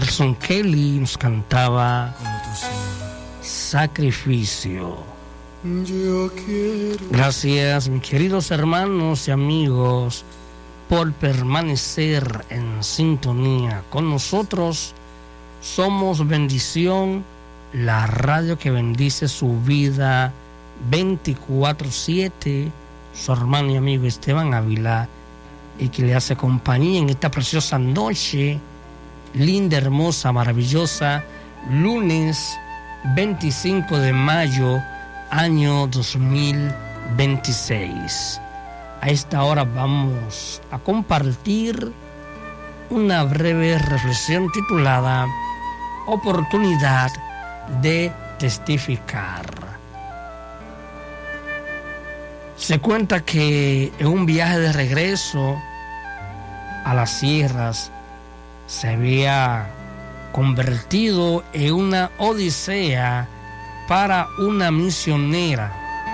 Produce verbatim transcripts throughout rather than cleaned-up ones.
Anderson Kelly nos cantaba Sacrificio. Yo quiero. Gracias, mis queridos hermanos y amigos, por permanecer en sintonía con nosotros. Somos Bendición, la radio que bendice su vida veinticuatro siete. Su hermano y amigo Esteban Ávila, y que le hace compañía en esta preciosa noche, linda, hermosa, maravillosa, lunes veinticinco de mayo, año dos mil veintiséis. A esta hora vamos a compartir una breve reflexión titulada Oportunidad de testificar. Se cuenta que en un viaje de regreso a las sierras se había convertido en una odisea para una misionera,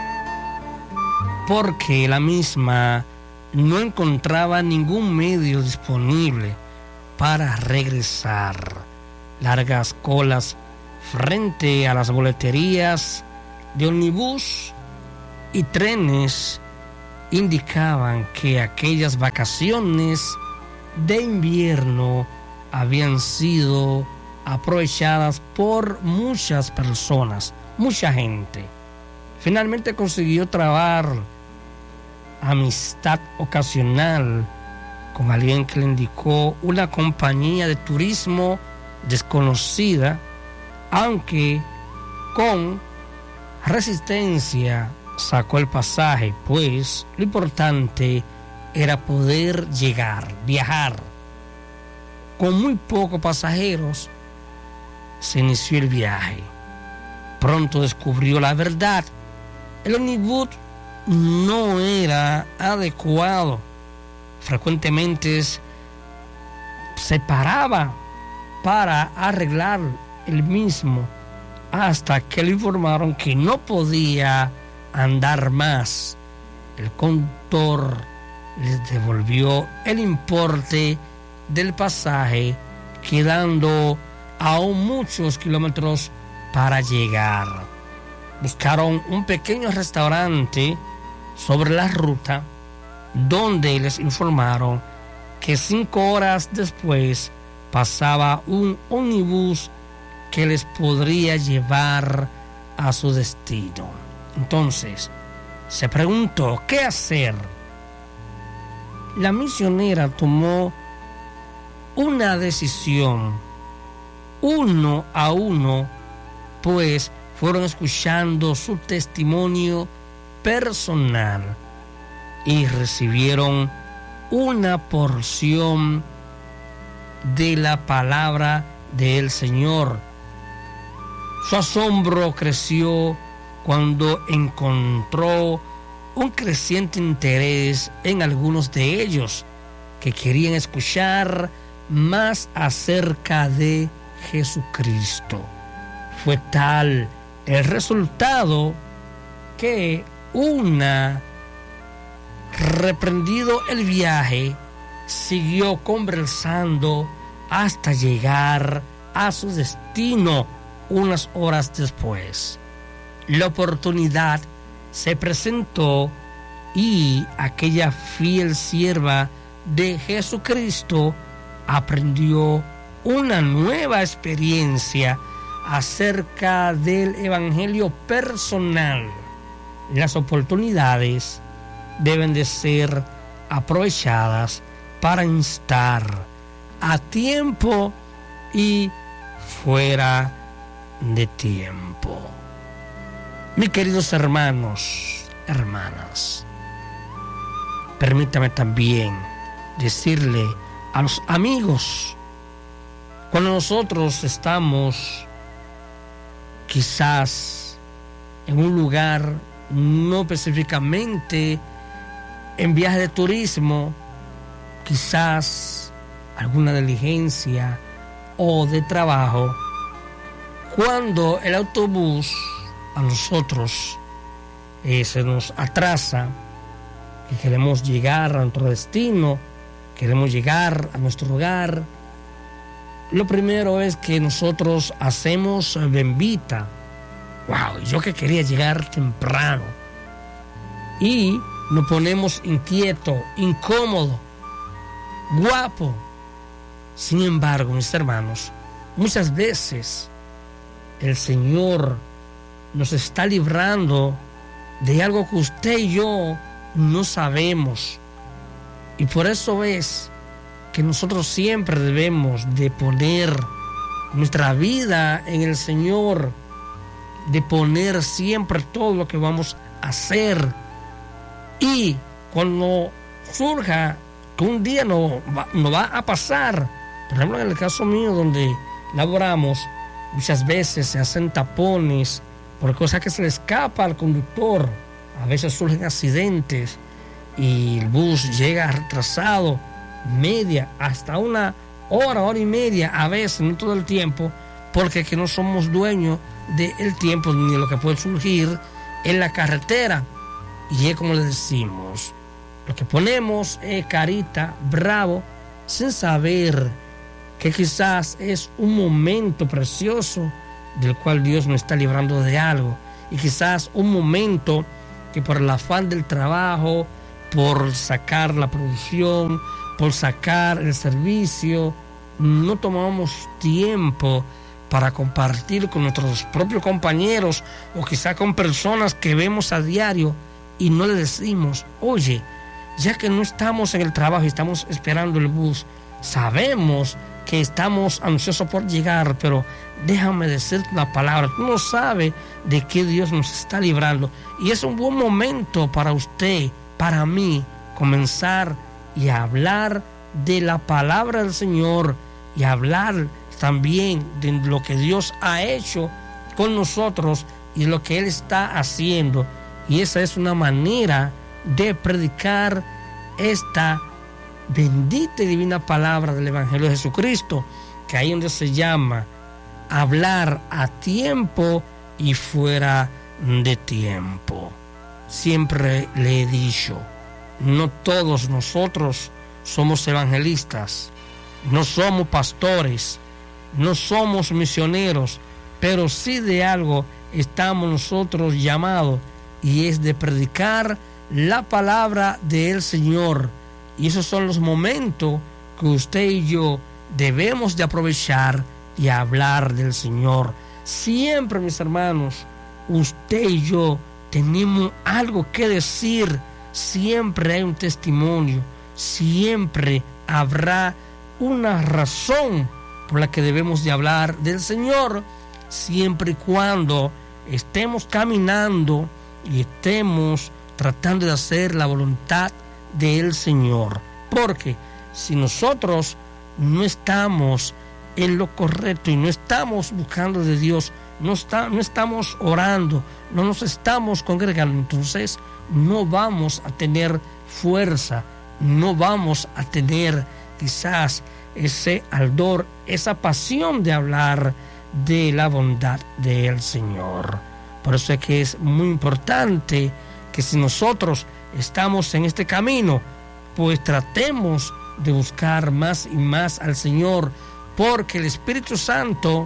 porque la misma no encontraba ningún medio disponible para regresar. Largas colas frente a las boleterías de ómnibus y trenes indicaban que aquellas vacaciones de invierno habían sido aprovechadas por muchas personas, mucha gente. Finalmente consiguió trabar amistad ocasional con alguien que le indicó una compañía de turismo desconocida, aunque con resistencia sacó el pasaje, pues lo importante era poder llegar, viajar. Con muy pocos pasajeros se inició el viaje. Pronto descubrió la verdad. El ómnibus no era adecuado. Frecuentemente se paraba para arreglar el mismo, hasta que le informaron que no podía andar más. El conductor les devolvió el importe del pasaje, quedando aún muchos kilómetros para llegar. Buscaron un pequeño restaurante sobre la ruta, donde les informaron que cinco horas después pasaba un ómnibus que les podría llevar a su destino. Entonces se preguntó qué hacer. La misionera tomó una decisión, uno a uno, pues fueron escuchando su testimonio personal y recibieron una porción de la palabra del Señor. Su asombro creció cuando encontró un creciente interés en algunos de ellos que querían escuchar más acerca de Jesucristo. Fue tal el resultado que una, reprendido el viaje, siguió conversando hasta llegar a su destino unas horas después. La oportunidad se presentó y aquella fiel sierva de Jesucristo aprendió una nueva experiencia acerca del evangelio personal. Las oportunidades deben de ser aprovechadas para instar a tiempo y fuera de tiempo. Mis queridos hermanos, hermanas, permítame también decirle a los amigos, cuando nosotros estamos quizás en un lugar, no específicamente en viaje de turismo, quizás alguna diligencia o de trabajo, cuando el autobús a nosotros eh, se nos atrasa, que queremos llegar a nuestro destino, queremos llegar a nuestro hogar, Lo primero es que nosotros hacemos bembita. Wow, yo que quería llegar temprano. Y nos ponemos inquieto, incómodo, guapo. Sin embargo, mis hermanos, muchas veces el Señor nos está librando de algo que usted y yo no sabemos. Y por eso es que nosotros siempre debemos de poner nuestra vida en el Señor, de poner siempre todo lo que vamos a hacer. Y cuando surja que un día no va, no va a pasar, por ejemplo en el caso mío donde laboramos, muchas veces se hacen tapones por cosas que se le escapa al conductor. A veces surgen accidentes y el bus llega retrasado media hasta una hora, hora y media, a veces, no todo el tiempo, porque que no somos dueños del tiempo ni de lo que puede surgir en la carretera. Y es como le decimos, lo que ponemos es carita, bravo, sin saber que quizás es un momento precioso del cual Dios nos está librando de algo, y quizás un momento que por el afán del trabajo, por sacar la producción, por sacar el servicio, no tomamos tiempo para compartir con nuestros propios compañeros o quizá con personas que vemos a diario y no le decimos, oye, ya que no estamos en el trabajo y estamos esperando el bus, sabemos que estamos ansiosos por llegar, pero déjame decirte una palabra, tú no sabes de qué Dios nos está librando, y es un buen momento para usted, para mí, comenzar y hablar de la palabra del Señor y hablar también de lo que Dios ha hecho con nosotros y lo que Él está haciendo. Y esa es una manera de predicar esta bendita y divina palabra del Evangelio de Jesucristo, que ahí donde se llama hablar a tiempo y fuera de tiempo. Siempre le he dicho, no todos nosotros somos evangelistas, no somos pastores, no somos misioneros, pero sí de algo estamos nosotros llamados, y es de predicar la palabra del Señor. Y esos son los momentos que usted y yo debemos de aprovechar y hablar del Señor. Siempre, mis hermanos, usted y yo tenemos algo que decir. Siempre hay un testimonio. Siempre habrá una razón por la que debemos de hablar del Señor, siempre y cuando estemos caminando y estemos tratando de hacer la voluntad del Señor. Porque si nosotros no estamos en lo correcto y no estamos buscando de Dios, no, está, no estamos orando, no nos estamos congregando, entonces no vamos a tener fuerza, no vamos a tener quizás ese ardor, esa pasión de hablar de la bondad del Señor. Por eso es que es muy importante que si nosotros estamos en este camino, pues tratemos de buscar más y más al Señor, porque el Espíritu Santo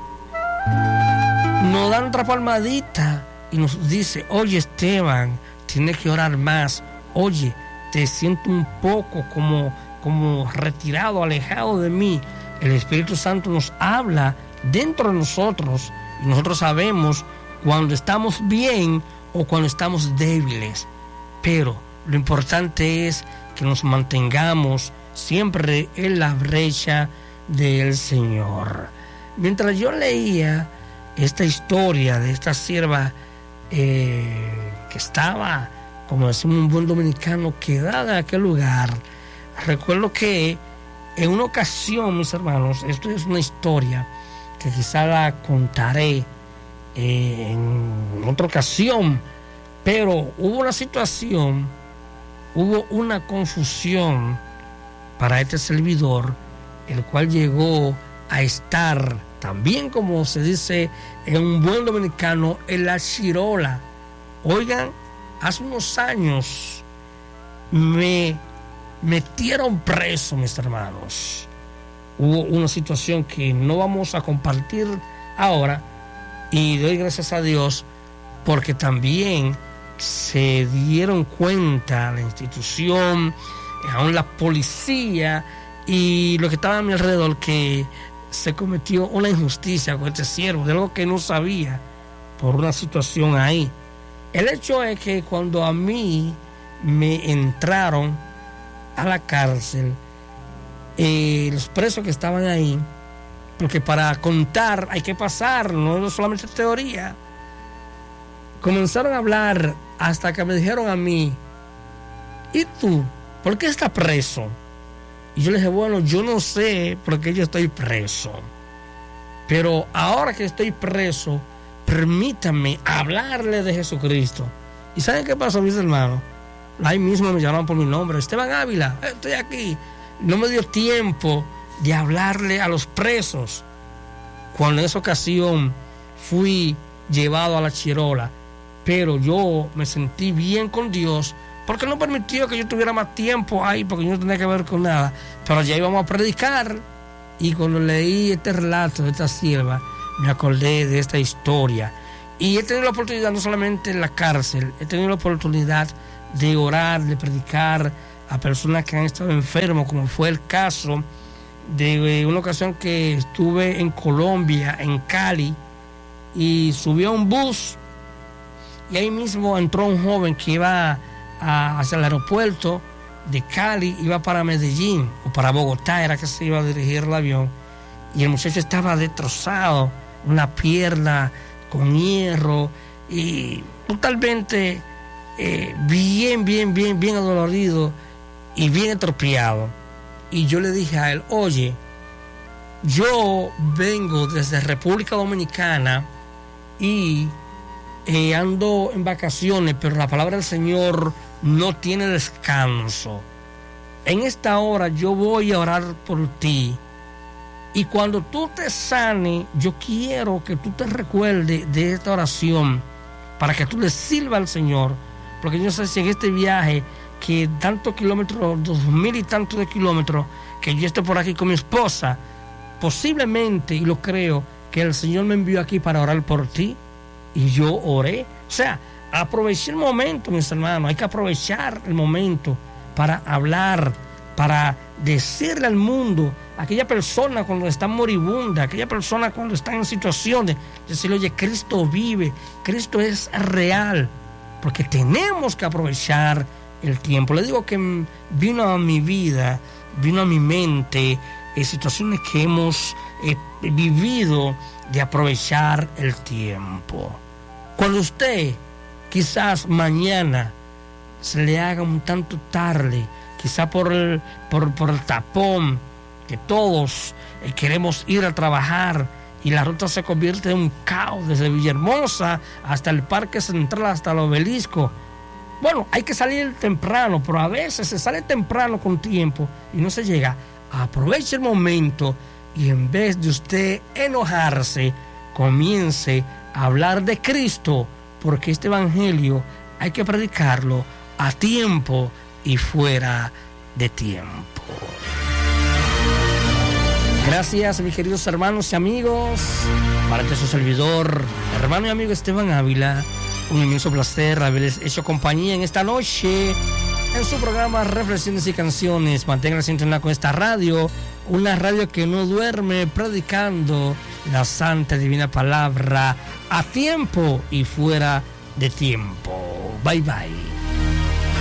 nos da otra palmadita y nos dice, oye Esteban, tienes que orar más, oye, te siento un poco como, como retirado, alejado de mí. El Espíritu Santo nos habla dentro de nosotros y nosotros sabemos cuando estamos bien o cuando estamos débiles, pero lo importante es que nos mantengamos siempre en la brecha del Señor. Mientras yo leía esta historia de esta sierva eh, que estaba, como decimos un buen dominicano, quedada en aquel lugar, recuerdo que en una ocasión, mis hermanos, esto es una historia que quizá la contaré eh, en otra ocasión, pero hubo una situación, hubo una confusión para este servidor, el cual llegó a estar, también como se dice en un buen dominicano, en la chirola. Oigan, hace unos años me metieron preso, mis hermanos. hubo una situación que no vamos a compartir ahora, y doy gracias a Dios porque también se dieron cuenta la institución, aún la policía y lo que estaba a mi alrededor, que se cometió una injusticia con este siervo, de algo que no sabía por una situación ahí. El hecho es que cuando a mí me entraron a la cárcel, eh, los presos que estaban ahí, porque para contar hay que pasar, no es solamente teoría, comenzaron a hablar hasta que me dijeron a mí: ¿y tú? ¿Por qué estás preso? Y yo le dije: bueno, yo no sé por qué yo estoy preso, pero ahora que estoy preso, permítanme hablarle de Jesucristo. ¿Y saben qué pasó, mis hermanos? Ahí mismo me llamaron por mi nombre: Esteban Ávila, estoy aquí. No me dio tiempo de hablarle a los presos. Cuando en esa ocasión fui llevado a la chirola, pero yo me sentí bien con Dios, porque no permitió que yo tuviera más tiempo ahí, porque yo no tenía que ver con nada. Pero ya íbamos a predicar, y cuando leí este relato de esta sierva, me acordé de esta historia. Y he tenido la oportunidad, no solamente en la cárcel, he tenido la oportunidad de orar, de predicar a personas que han estado enfermos, como fue el caso de una ocasión que estuve en Colombia, en Cali, y subí a un bus, y ahí mismo entró un joven que iba a, hacia el aeropuerto de Cali, iba para Medellín o para Bogotá, era que se iba a dirigir el avión, y el muchacho estaba destrozado, una pierna con hierro, y totalmente eh, bien, bien, bien, bien adolorido y bien estropeado. Y yo le dije a él: oye, yo vengo desde República Dominicana y eh, ando en vacaciones, pero la palabra del Señor no tiene descanso. En esta hora yo voy a orar por ti, y cuando tú te sanes, yo quiero que tú te recuerdes de esta oración para que tú le sirvas al Señor, porque yo sé si en este viaje, que tantos kilómetros, dos mil y tantos de kilómetros, que yo esté por aquí con mi esposa, posiblemente, y lo creo, que el Señor me envió aquí para orar por ti, y yo oré. O sea, aproveché el momento, mis hermanos. Hay que aprovechar el momento para hablar, para decirle al mundo, a aquella persona cuando está moribunda, a aquella persona cuando está en situaciones, decirle: oye, Cristo vive, Cristo es real, porque tenemos que aprovechar el tiempo. Le digo que vino a mi vida, vino a mi mente eh, situaciones que hemos eh, vivido, de aprovechar el tiempo. Cuando usted quizás mañana se le haga un tanto tarde, quizás por el, por, por el tapón, que todos eh, queremos ir a trabajar, y la ruta se convierte en un caos desde Villahermosa hasta el Parque Central, hasta el Obelisco. Bueno, hay que salir temprano, pero a veces se sale temprano con tiempo y no se llega. Aproveche el momento, y en vez de usted enojarse, comience a hablar de Cristo, porque este evangelio hay que predicarlo a tiempo y fuera de tiempo. Gracias, mis queridos hermanos y amigos. Para que su servidor, hermano y amigo Esteban Ávila, un inmenso placer haberles hecho compañía en esta noche en su programa Reflexiones y Canciones. Mantengan la sintonía con esta radio, una radio que no duerme, predicando la santa y divina palabra a tiempo y fuera de tiempo. Bye bye.